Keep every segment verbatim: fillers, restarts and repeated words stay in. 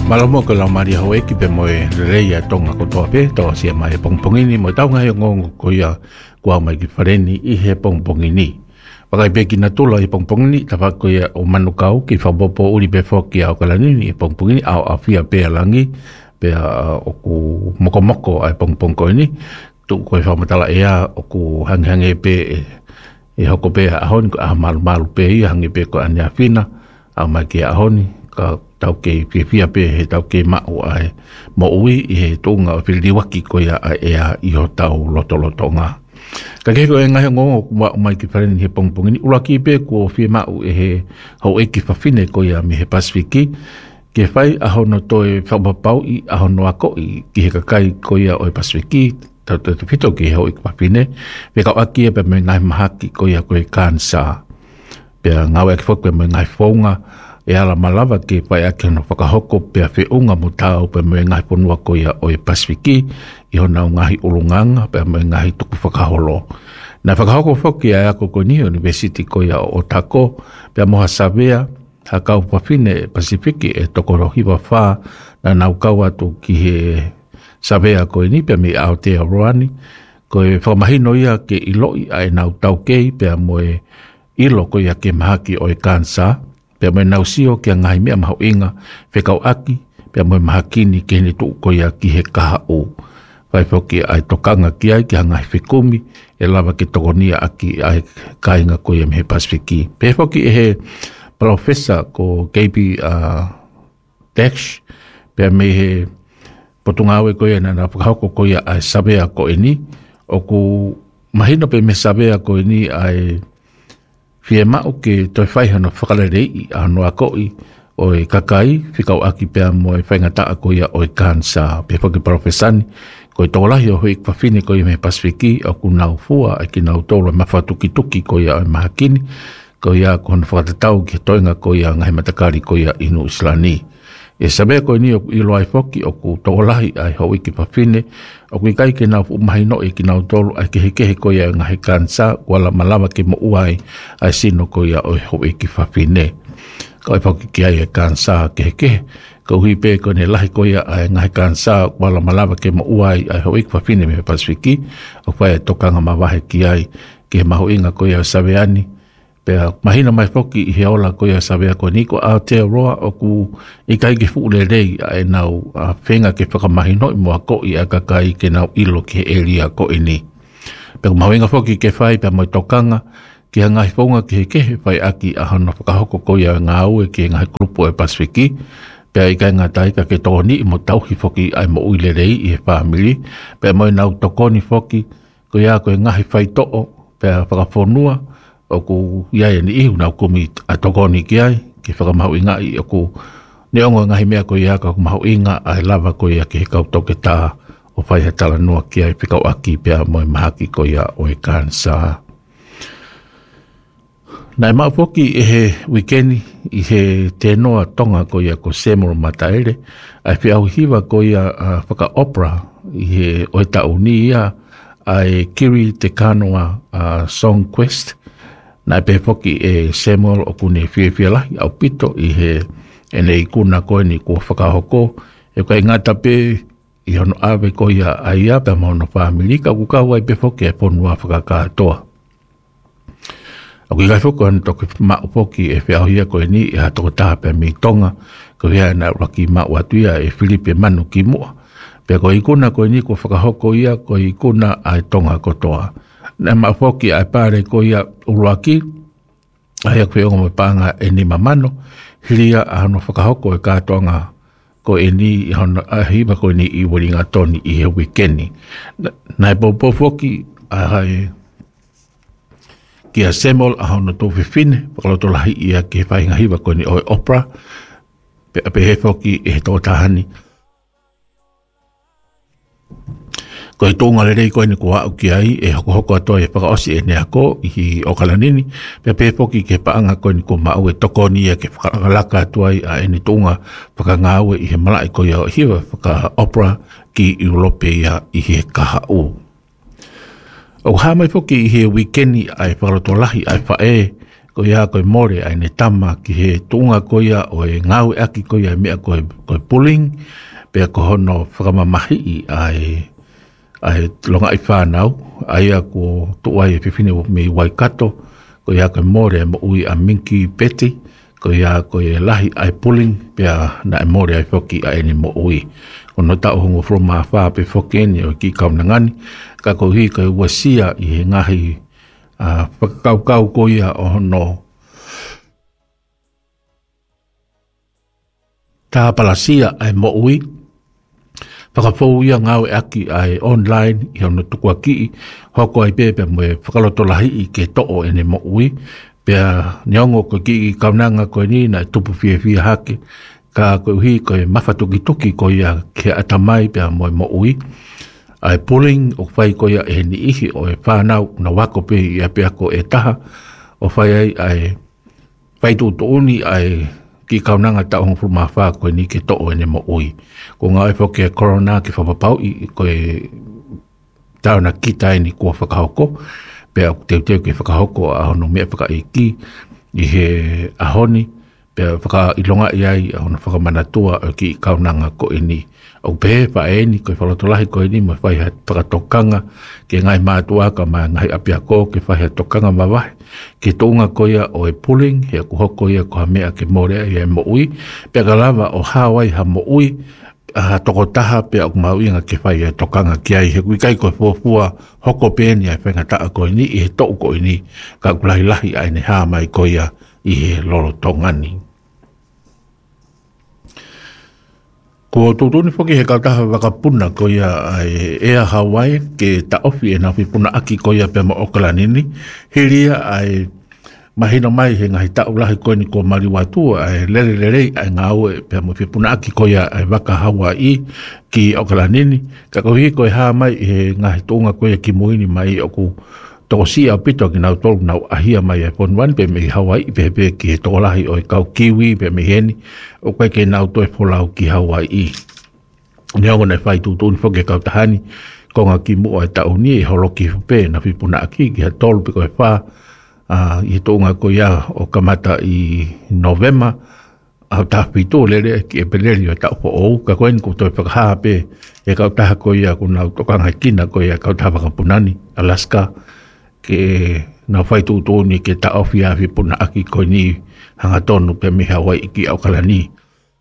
Malamo ko lang maria hoe ki pe moe leia tonga ko toa pe toa sia mai pongpongini mo taunga he ngongo ko ia kua mai ki whareni i he pongpongini. Wakai pe ki na tula i pongpongini tapa ko ia o manukau ki whabopo uri pe whoki au kalanini i pongpongini au a fia pe alangi pe o ku moko moko ai pongpongko ini tu ko i whamatala ea o ku hangi hangi pe e hoko pe ahoni ko a malu malu pe i hangi pe ko ania fina au mai ki ahoni ka tau ke fia pe he tau ke mao ai mo ui i he tunga o whiliwaki ko ia e a i ho tau loto loto ngā. Ka ke ko e ngai ngongo kua mai ki whareni he pongpongini uraki pe ko fia mao e he hau e ki whawhine ko ia mi he Pasifiki ke whai aho no toe whapapau i aho no ako i ki he kakai ko ia o e Pasifiki tau te whito ki he hau e ki whawhine pe kau aki e pe me ngai mahaki ko ia ko e Kansa pe ngau e ki whakwe me ngai whaunga e ala malawa ke pai ake no whakahoko pe a whiunga mo tāu pe me ngai ponua ko ia o e Pasifiki i hona o ngahi ulunganga pe me ngai tuku whakaholo. Na whakahoko whoki a ako ko ni University ko ia o Otako pe a moha savea ha kau pawhine Pasifiki e tokoro hiwa wha na nau kau atu ki he savea ko ni pe me Aotearoa ko e whamahino ia ke iloi ai nau tau kei pe a moe ilo ko ia ke mahaki o e Kansa pe mai nau sio ke ngai mea mahu inga whekau aki pe mai mahakini ke ni tuu ko ia ki he kaha o vai whoki ai tokanga ki ai ki hangai whekumi e lava ke tokonia aki ai kainga ko ia me he Pasifiki pe whoki e he professor ko K B uh, Dash pe me he potungawe ko ia na whakahoko ko ia ai sabea ko ini o ku mahino pe me sabea ko ini ai fie mao ke toi whai hana whakalerei a noa koi o e kakai, whikau aki pēr mo e whaingataa ko ia o e Kansa, pe whaki profesani, ko e tōlahi o hui kwawhine ko ia me Pasifiki, o ku nau fua, e ki nau tōla mawhatuki tuki ko ia o e mahakini, ko ia ko hana whakatatau ki toinga ko ia ngahi matakari ko ia inu Islani. E sabe ko ni o ilo ai foki o ku tōlahi ai hoi ki whawhine, o ku ikai ke nau umahino e ki nau tōlu ai ke hekehe ko ia ngahi Kansa, wala malawa ke mo uai ai sino ko ia o hoi ki whawhine. Ko ai foki ki ai e Kansa ke hekehe, ko hui pe ko ne lahi ko ia ai ngahi Kansa, wala malawa ke mo uai ai hoi ki whawhine me Pasifiki, o whai e tokanga mawahe ki ai ke mahu inga ko ia saveani, pea mahina mai foki i heola ko ia savea ko ni ko Aotearoa o ku i kai ke fuule rei e nau a whenga ke whakamahino i mua ko i a kakai ke nau ilo ke eria ko ini. Pea mahuinga foki ke whai pea moi tokanga ki a ngai whaunga ke kehe whai aki a hana whakahoko ko ia ngā ue ke ngai grupo e Pasifiki. Pea i kai ngā taika ke tōni i mo tauhi foki ai mo uile rei i he whamiri. Pea moi nau tokoni foki ko ia ko e ngahi whai to'o pea whakawhonua o ku iai ni ihu nau kumi a tokoni ki ai, ki whakamahu inga i o ku neongo ngahi mea ko ia ka kumahu inga ai lava ko ia ki he kau toke tā o whai he tala noa ki ai whikau aki pia moe mahaki ko ia o e Kansa. Nai mau poki i he wikeni i he te noa tonga ko ia ko Samuel Mataere, ai whiau hiwa ko ia uh, whaka opera i he oita uni ia ai Kiri Te Kanoa uh, Song Quest, nai pe foki e Samuel o kune fie fie lahi au pito i he e nei kuna koe ni kua whakahoko e koe ngata pe i hono awe ko ia aia pe mauna whaamilika ku kaua i pe foki e ponua whakakatoa. A kui kai foko anu toke mao foki e whiauhia koe ni e hatoko taha pe mi tonga ko hea na raki mao atuia e Filipe Manu ki mua. Pe koe i kuna koe ni kua whakahoko ia koe i kuna ai tonga kotoa. Na mafoki ai pare ko ia uruaki ai akwe o me panga e ni mamano hiria ano whakahoko e kātonga ko e ni hono ahiba ko ni i waringa toni i he wikeni. Nai popo foki ai ki a Samuel a hono tō whiwhine pakaloto lahi ia ke whainga hiba ko ni o opera pe ape he foki e he tō tahani. Ko i tōnga rerei koe ni kua au ki ai e hoko hoko atoa e whakaosi e nea ko i o kalanini pe pepoki ke paanga koe ni kua mau e toko ni e ke whakalaka atua i a e ni tōnga whakangāue i he malai koe au hiwa whaka opera ki Europe ia i he kaha o. O ha mai poki i he wikeni ai whakaroto lahi ai whae ko ia ko more ai ne tama ki he tunga ko ia o e ngau aki ko ia mea ko ko pulling pe ko hono whakamamahi ai ai longa i whanau ai a ko tuai e whiwhine me Waikato ko ia ko more mo ui a minki peti ko ia ko e lahi ai pulling pe na e more ai whoki ai ni mo ui o no tau hongo from a wha pe whoki ni o ki kaunangani ka ko hi ko wasia i he ngahi a whakaukau ko ia o no tā palasia ai mo ui whakafou ia ngau e aki ai online i hono tukua ki hoko ai pepe mo e whakaloto lahi i ke to'o ene mo ui pia niongo ko ki i kaunanga ko ni na tupu fie fie hake ka ko hi ko e mawhatuki tuki ko ia ke atamai pia mo e mo ui ai pulling o whai ko ia e ni ihi o e whanau na wako pe ia pia ko e taha o whai ai ai whai tu tuuni ai ki kaunanga ta hong fu mafa ko ni ke to ene mo ui ko nga e foke corona ki fa papau i ko e ta na kita ni ko fa ko pe te te ki fa ko a no me fa i ki i he a honi pe fa i longa i ai a no fa manatua ki kaunanga ko ni o pe pa e ni ko fa to lahi ko ni mo fa ha pa tokanga ke ngai matua ka ma ngai apia ko ke fa ha tokanga ma vai ke tonga ko ia o e pulling he ko hoko ia ko mea ke more ia mo ui pe galava o Hawaii ha mo ui a toko taha pe o mau inga ke fa ia tokanga ki ai he kui kai ko fofua hoko pe ni ai fa ta ko ni e to ko ni ka kulai lahi ai ne ha mai ko ia i he lolo tongani ko tutuni foki he kautaha wakapuna ko ia ai ea Hawaii ke ta ofi e na puna aki ko ia pe mo Okalanini hiria ai mahino mai he ngai ta ulahi ko ni ko mari watu ai lele lele ai ngau pe mo puna aki ko ia ai waka Hawaii ki Okalanini ka ko hi ko ha mai he ngai tunga ko ia ki muini mai o ku to si a pito ki na tol na ahia mai e pon wan pe me Hawaii pe pe ki to lahi o ka kiwi pe me heni o kwa ke na to e folau ki Hawaii ne ona fai tu tu fo ke ka tahani ko nga ki mo ta uni e holo ki pe na fi puna ki ki tol pe ko fa a i to nga ko ya o kamata i November a ta pito le le ki pe le yo ta po o ka ko en ko to fa ha pe e ka ta ko ya ko na to ka nga kina ko ya ka ta ka punani Alaska ke na fai tu tu ni ke ta ofia fi puna aki ko ni hanga tonu pe me Hawaii ki Aukalani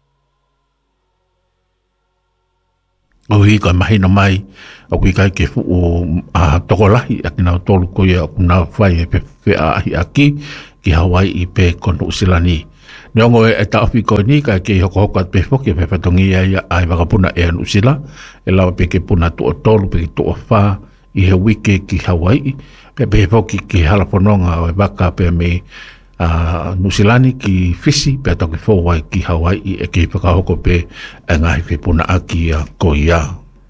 o hi ka mai no mai o ki kai ke fu o a tokolahi aki na tolu ko ya na fai pe fe a aki ki Hawaii pe kono usilani nongo e ta ofi ko ni ka ke hoko hoko pe fo ke pe patongi ya ai wa puna e no usila e la pe ke puna to tolu pe to fa i he wiki ki Hawaii pe pe foki ki halapononga o baka pe me a nusilani ki fisi pe to ki fo wai ki Hawaii e ki pa hoko pe ngai pe puna aki a ko ia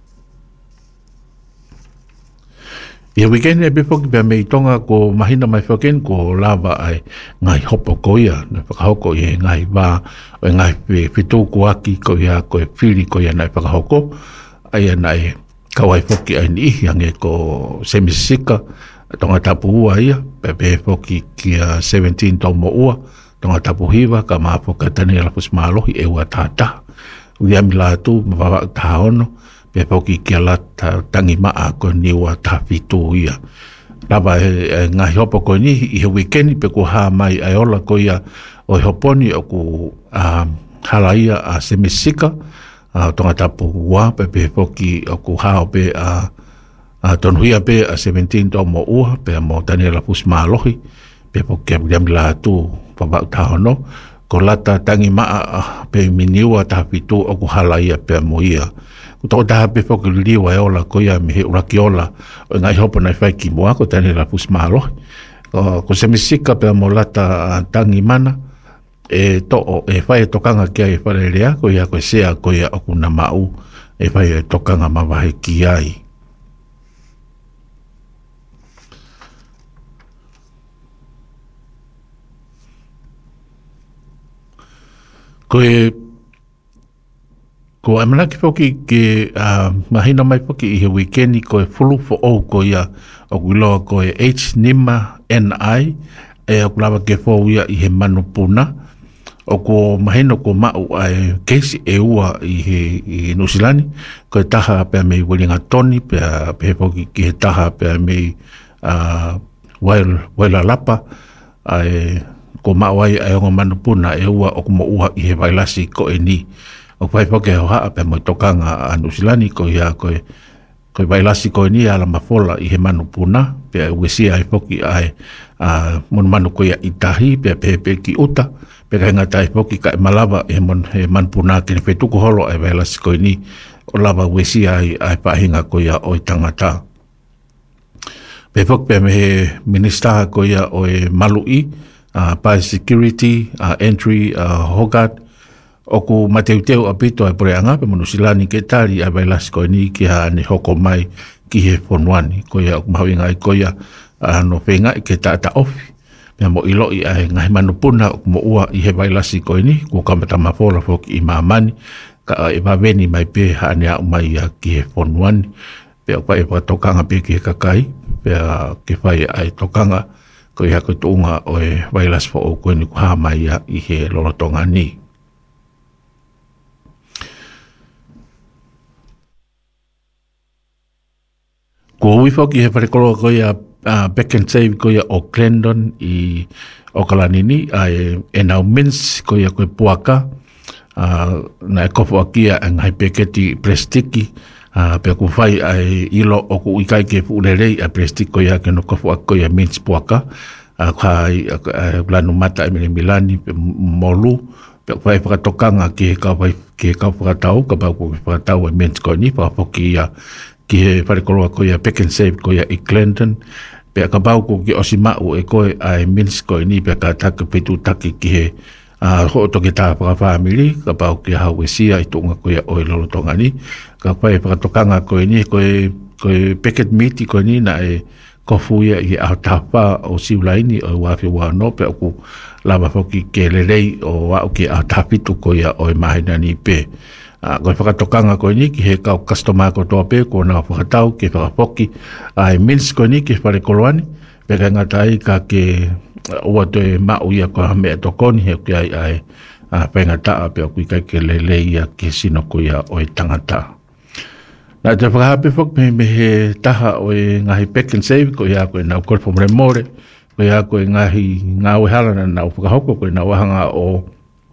e weekend e pe foki pe me tonga ko mahina mai foken ko lava ai ngai hopo ko ia na pa hoko e ngai va o ngai pe fitu ko aki ko ia ko fili ko ia na pa hoko ai nai kawai foki ai ni yange ko semisika tonga tapu ua ia pepe foki kia seventeen tau mo ua tonga tapu hiva ka maapo ka tani ala pus maalohi e ua tata uiami la tu mawawa tahono pepe foki kia la tangi maa ko ni ua tafitu ia lava e ngahi hopo ko ni i he weekendi pe ko haa mai ai ola ko ia o hoponi o ku hala ia a semisika tonga tapu ua pepe foki o ku haa pe a a ton huia pe a seventeen to mo ua pe mo tani la pus malohi pe po ke jam la tu pa ba ta no ko lata tangi ma pe miniwa ta pitu o ku halaia pe mo ia ko to da pe po ke liwa e ola ko ia me ura ki ola ngai hopo na fai ki mo ko tani la pus malohi ko se misika pe mo lata tangi mana e to e fai tokanga ke e fare rea ko ia ko sea ko ia o kuna mau e fai tokanga ma vai ki ai ko e ko amana ki foki ke uh, mahina mai foki i he weekendi ko e fulu fo o ko ia o kuiloa ko e H nima N I e o lava ke fo ia i he manu puna o ko maheno ko mau ai kesi e ua i he i Nusilani ko taha pe me wilinga toni pe pe poki ki he taha pe me a wail waila lapa ai ko mau ai ai o manu puna e ua o ko mo ua i he vailasi ko e ni o pai poki ho ha pe mo tokanga a Nusilani ko ia ko ko vailasi ko ni ala mafola i he manu puna pe wesi ai poki ai a mon manu ko ia itahi pe pe pe ki uta pe ka ngata ai poki ka malava e mon he man puna ke pe tu ko holo ai vailasi ko ni o lava wesi ai ai pa hinga ko ia o tangata pe pok pe me minister ko ia o e malui a pa security a entry a hogat o ku mateu teu apito ai poreanga pe Nusilani ke tari ai vailasi ko ni ki ha ni hoko mai ki he fonuani ko ia mahawinga ai ko ia no penga ke ta ta ofi me mo ilo i ai ngai manu puna mo ua i he vailasi ko ni ko kamata mafola fo ki mamani ka e va veni mai pe ha ni mai ki he fonuani pe pa e pa tokanga pe ki kakai pe ke fai ai tokanga ko ia ko tunga o e vailasi fo ko ni ha mai i he lolotonga ni ko ui foki he wharekolo ko ia uh, back and save ko ia o Glendon i o Kalanini ai e nau mins ko ia koe puaka uh, na e kofo akia ang hai peketi prestiki uh, pe ku whai ai ilo o ku ikai ke pulelei a prestiki ko ia ke no kofo ako ia mins puaka uh, kai uh, lanu mata e mele milani pe molu pe whai whakatokanga ki he kawai ki he kau whakatau ka pau ku whakatau e mins ko ni whakapoki ia ki he wharekoloa ko ia Pick and Save ko ia i Clinton pe ka bau ko ki osimau e koe ai mins ko ni pe ka taka petu taki ki he a ho to ki ta pa family ka bau ki ha wesia i tunga ko ia o lolo tonga ni ka pai pa tokanga ko ni ko ko Picket Meet ko ni na e ko fuia i a tapa o siulaini o wa fi wa no pe ku lava foki ke lelei o wa ki a tapitu ko ia o mai na ni pe a ko whakatokanga ko ni ki he kau customer ko toa pe ko na whakatau ke whakapoki ai mins ko ni ki wharekoloani pe ka ngatai ka ke ua to e mau ia ko hame e tokoni he ki ai ai a pe ngata pe ku kai ke lele ia ki sino ko ia o tangata na te whakahape whak me me he taha o e ngahi Pick and Save ko ia ko e nau korpo mremore ko ia ko e ngahi ngau halana nau whakahoko ko e nau wahanga o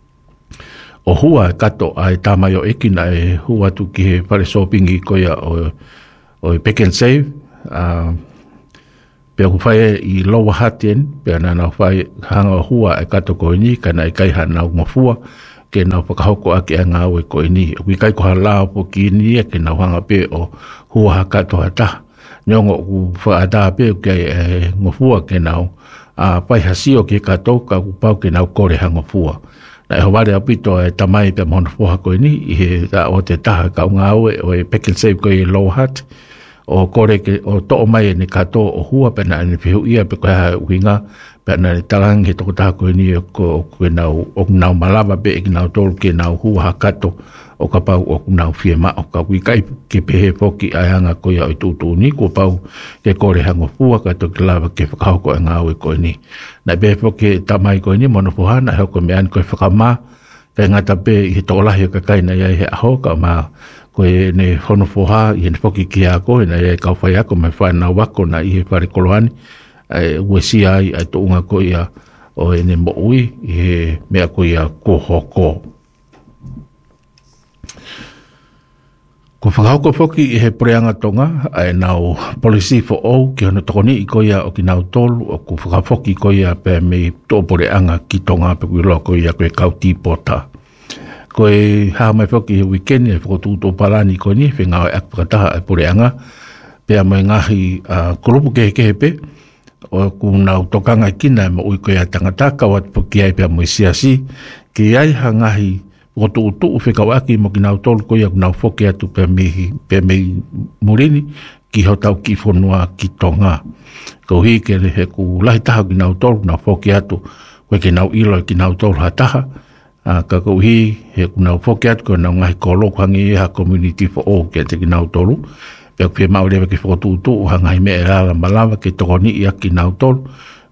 o hua kato ai tamai o ekina e hua tu ki he pare shoppingi ko ia o o Pick and Save a pe ku fai i lowa hatien pe na na fai hanga hua e kato ko ni kana e kai hana ngofua ke na pakahoko aki anga o ko ni wi kai ko hala po ki ni ke na hanga pe o hua kato ata nyongo ku fa ada pe ke ngofua ke na a pai hasio ke kato ka ku pau ke na ko re hanga fua na ho vale apito e tamai pe mon fo ko ni e da o te taha ka nga o e Pick and Save ko i low hat o kore ke o to mai ni kato o hua pe na ni fiu ia pe ko ha winga pe na talang he to ta ko ni ko ko na o na malava pe na to ke na hua kato o ka pau o na fiema o ka wi kai ke pe he foki ayanga ko ia i tu tu ni ko pau ke kore hango fua ka to klava ke ka ko nga o ko ni na be foki tamai ko ni mono fuhana he ko me an ko whakama pe ngata pe i to la he ka kai na ia he ho ka ma ko ne hono fuha i ne foki ki a ko na ia ka fai ko me fa na wa ko na i he pare koloani e wesi ai ai to nga ko ia o ne mo ui e me ko ia ko ho ko ko whakahoko foki i he preanga tonga ai nau policy for all ki hono tokoni i koia o ki nau tolu o ko whakafoki i koia pe me tō poreanga ki tonga pe kui loa koia koe kauti pota. Koe haa mai foki he weekend e whakotu tō palani koe ni whenga o e akpakataha e poreanga pe a mai ngahi uh, koropu kehe kehe pe o ku nau tokanga kina e ma ui koia tangata kawat poki ai pe a moi siasi ki ai ha ngahi o tu tu fe kawaki mo kinau tol ko ia nau foke atu pe me pe me murini ki hotau ki fonua ki tonga ko hi ke he ku lai taha kinau tol na foke atu ko kinau ilo kinau tol hataha a ka ko hi he ku nau foke atu ko nau ngai kolo kwangi ha community for all ke te kinau tolu pe pe mau le ke fotu tu ha ngai me ra malava ke toni ia kinau tol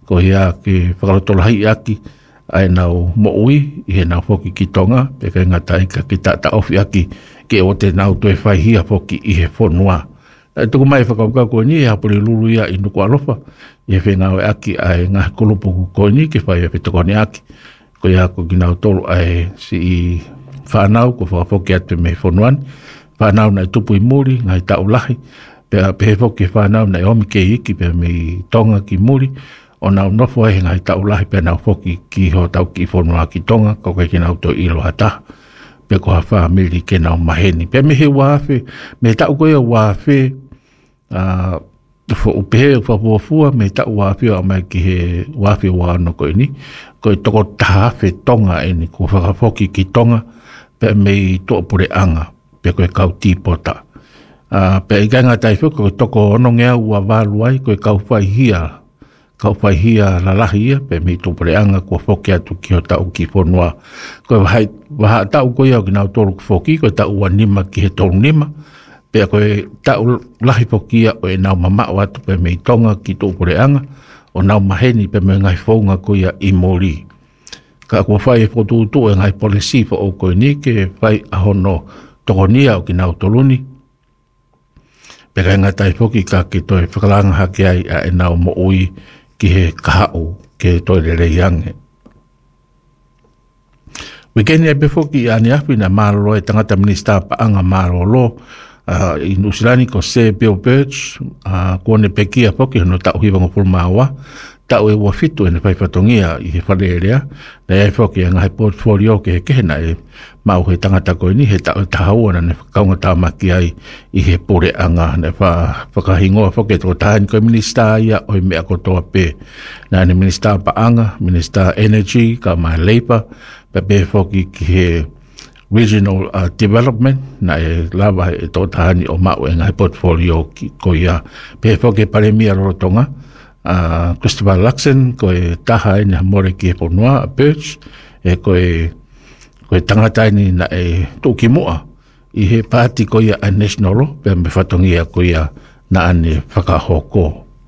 ko ia ke whakarotolahi aki ai nau mo'ui i he nau foki ki tonga pe kai ngata i ka ki tata ofi aki ke o te nau toe whaihia foki i he whonua. E tuku mai whakaukau koe ni e hapuri lulu ia i nuku alofa i he whenga o aki ai ngā kulupuku koe ni ke whai e whetokoni aki ko ia ko ki nau tolu ai si i whanau ko whakafoki atu me whonuani whanau nai tupu i muri ngai tau lahi pe he foki whanau nai omi ke iki pe me tonga ki muri o nau nofo e ngai tau lahi pe nau foki ki ho tau ki whonua ki tonga ko kai ki nau to ilo hata pe ko ha whamiri ke nau maheni pe me he wafe me tau koe wafe a fo upehe whapuafua me tau wafe o mai ki he wafe wano koe ni koe toko tahafe tonga e ni ko whakafoki ki tonga pe me to pure anga pe koe kau tīpota uh, pe i ganga taifu koe toko ono ngea ua walu ai koe kau whaihia kau whaihia lalahi ia pe me to pure anga ko foki atu ki ho tau ki whonua koe wahai waha tau koe au ki nau tolu foki koe tau ua nima ki he tolu nima pe koe tau lahi fokia o e nau mamau atu pe me tonga ki to pure anga o nau maheni pe me ngai whaunga koe i mori ka kua whai e whotuutu e ngai polisi fo o koe ni ke whai ahono tokonia o ki nau toluni pe kai ngatai foki ka ki toi whakalanga hake ai a e nau mo ui ki he kahau ke toi lere iange wikeni e befoki i ane api na maroro e tangata minista paanga maroro uh, i Nusilani ko se Bill Birch uh, kone pekia foki hono tau hiwango pulmawa tau e ua fitu ene whaifatongia i he wharerea na e foki a ngai portfolio ke he kehena e mau he tangata koe ni he tau e tahaua na ne whakaunga tāmaki ai i he pore anga ne whakahingoa foki e toko tahani koe minista ia oi mea kotoa pe na ne minista paanga, minista energy ka mai Labour pe pe foki ki he regional uh, development na e lava e toko tahani o mau e ngai portfolio ki ko ia pe foki pare mia rorotonga Uh, Christopher Luxon ko e taha ina more ki e ponua a Birch e ko e ko e tangata ni na e tuki mua i he pāti ko ia a national pe me whatongia ko ia na ane whakahoko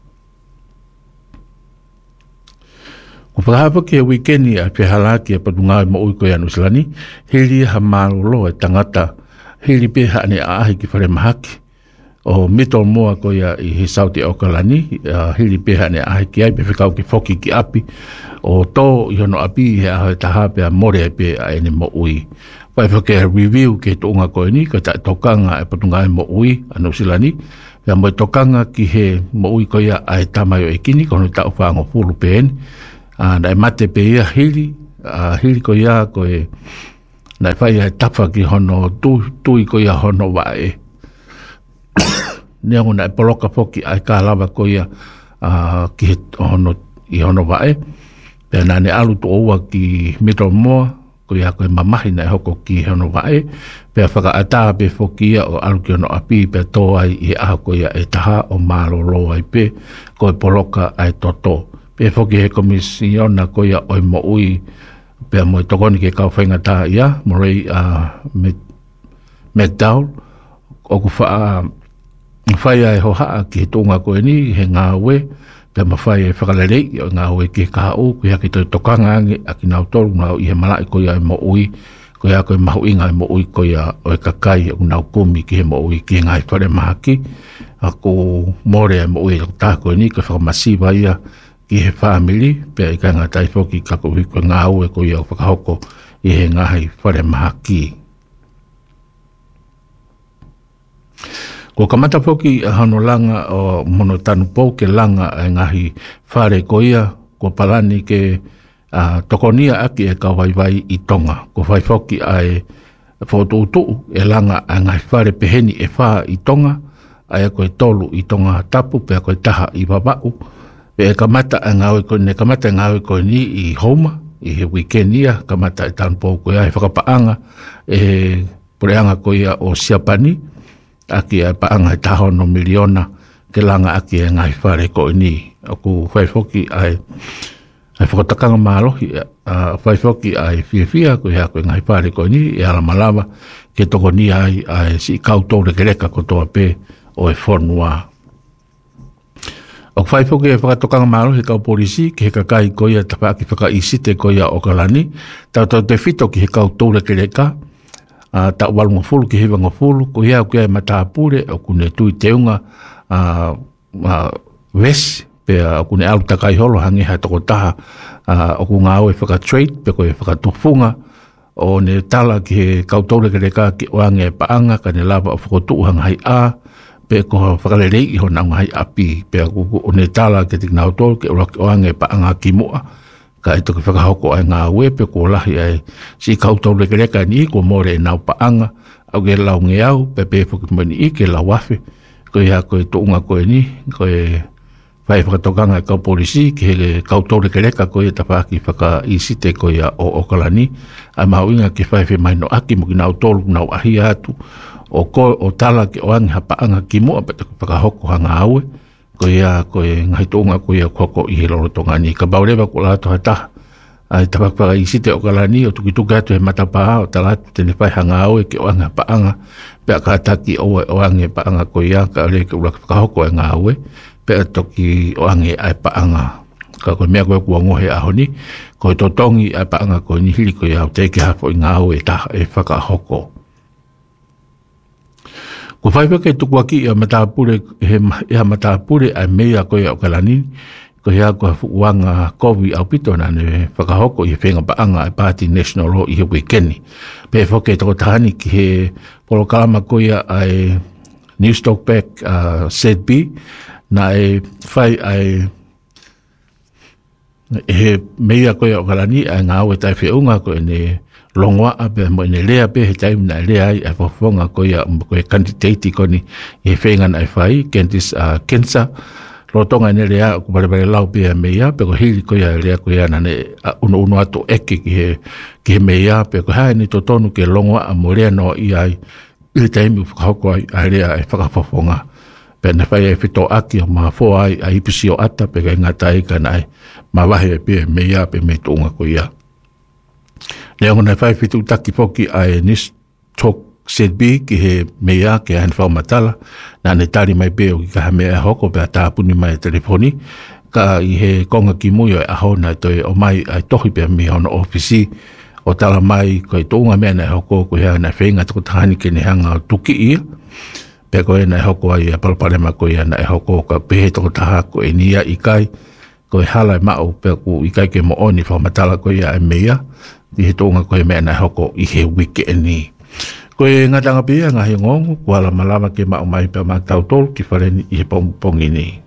ko whakahapa ki e weekendi a whihala ki e patunga mo ui ko ia Nusilani hili ha marolo e tangata hili pe ha ane aahi ki whare mahaki o mito moa ko ia i he sauti o kalani uh, hili peha ne ahe ki ai pe whikau ki foki ki api o tō i hono api he ahe taha pe a more pe a ene mo ui wai whake review ke toonga koe ni ka ta tokanga e patunga e mo ui a Nusilani pea mo tokanga ki he mo ui ko ia ahe tamayo e kini kono tau whaango fulu pe eni uh, na e mate pe ia hili uh, hili ko ia ko e na e whai e tapa ki hono tui, tui ko ia hono wae nea ngona e poloka foki ai ka lava ko ia uh, ki he hono, i hono wae pea nane alu to oua ki Middle Moa ko ia koe mamahi na e hoko ki hono wae pea whaka ata pe foki ia o alu ki hono api pea tō ai i aha ko ia e taha o maroro ai pe ko e poloka ai toto pea foki he komisiona ko ia oi mo ui pea mo i tokoni ke kau whaingata ia mo rei uh, McDowell o ku wha whai ai hoha ki he tōnga koe ni he ngā ue pia ma whai ai whakalerei o ngā ue ki he kahau ko ia ki toi tokanga ange a ki nau toru ngā i he malai ko ia e mo ui ko ia koe mahu inga e mo ui ko ia o e kakai o ngau kumi ki he mo ui ki he ngai whare mahaki a ko more e mo ui o tā koe ni ko whakamasiwa ia ki he whamili pia i kai ngā taifoki ka ko hui ko ngā ue ko ia o whakahoko i he ngai whare mahaki ko kamata foki a hano langa o mono tanu pou ke langa e ngahi whare ko ia ko palani ke uh, tokonia aki e ka waiwai i tonga ko whai foki ai whautuutu e langa e ngahi whare peheni e wha i tonga ai ko e tolu i tonga tapu pe ko e taha i wabau pe e kamata e ngawe ko ne kamata e ngawe ko ni i homa i he weekendia kamata e tanu pou ko ia e whakapaanga e pureanga ko ia o Siapani aki e paanga e taho no miliona ke langa aki e ngai whare ko ni aku whai foki ai ai whakatakanga mālohi a whai foki ai whiawhia ko hea ko e ngai whare ko ni e ala malawa ke toko ni ai ai si kautou re kereka ko toa pe o e whonua O whai poke e whakatokanga maro he kau polisi ki he kakai koia tapa ki whaka isi te koia o kalani. Tau tau te whito ki he kau tōre ke reka. Uh, ta walunga fulu ki he wanga fulu. Ko hea kia e matapure o kune tui teunga uh, uh, wes. Pe o kune alu takai holo hangi hai toko taha. Uh, o ku ngā au e whakatrade. Pe ko e whakatofunga. O ne tala ki he kau tōre ke reka ki oange e paanga. Ka ne lava o whakotu hanga hai a. Pe ko whakarerei i hona ngai api. Pe o ne tala ke tik nao tōru ke ora ki oange pa anga ki mua. Ka e toki whakahoko ai ngā ue pe ko lahi ai si kautau reke reka ni ko more e nao pa anga. Au ke lau nge au pe pe whuki mani i ke lau wafe. Ko ia ko e tounga ko e ni. Ko e whai whakatokanga e kau polisi ki he kautau reke reka ko e tapaki whaka isi te ko ia o okalani. Ai mahu inga ki whai whi mai no aki mo ki nao tōru nao ahi atu. O ko o tala ke oangi hapa anga ki mua pa te whakahoko hanga aue. Ko ia ko e ngai tōnga ko ia koko i he loro tonga ni. Ka baurewa ko lato hata. Ai tapakpaka isi te okalani o tuki tuki atu he matapaa o tala atu tene whai hanga aue ke oangi hapa anga. Pea ka ataki o oangi hapa anga ko ia ka ore ke ura whakahoko e ngā aue. Pea toki oangi ai pa anga. Ka koe mea koe kua ngohe aho ni. Ko e totongi ai pa anga ko ni hili ko ia o teke hafo i ngā aue taha e whakahoko. Ko whaipa kei tuku aki i a matapure, he i a matapure ai mea koe au kalani, ko hea koe fukuanga kovi au pito na ne whakahoko i he whenga paanga ai Party National Law i he wikeni. Pe whoke toko tahani ki he polokalama koe ai New Stock Back uh, Z B, na e whai ai he mea koe au kalani ai ngā ue tai whiunga koe ne longoa ape mo ne lea pe he taim na lea ai a fofonga ko ia ko candidate ko ni e fenga na fai Candice uh, Kensa rotonga ne lea ko bale bale lau pe me ia pe ko hili ko ia lea ko ia na ne uno uno ato eke ki he ki me ia pe ko ha ni to tonu ke longoa a mo lea no ia ai e taim ko ko ai lea e fa fofonga pe na fai e fito aki ma fo ai ai pisio ata pe ga ngata ai kana ai ma wahe pe me ia pe me tonga ko ia. Leo ngana whai whitu taki poki ai nis tok Z B ki he mea ke han whau matala. Nā ne tari mai beo ki ka ha mea hoko pe a tāpuni mai telefoni. Ka i he konga ki mui o aho na toi o mai ai tohi pe mi hono ofisi. O tala mai ko i tōnga mea na hoko ko hea na whenga toko tahani ke ne hanga tuki ia. Pe ko e na hoko ai a palapalema ko ia na hoko ka pehe toko taha ko e nia i kai. Ko e hala i mao pe ku i kai ke mo oni whau matala ko ia e mea. I he tōnga koe mea na hoko i he wiki e ni. Koe ngatanga pia ngahi ngongu, kuala malama ke mao mai pe ma tau tolu ki whareni i he pongi ni.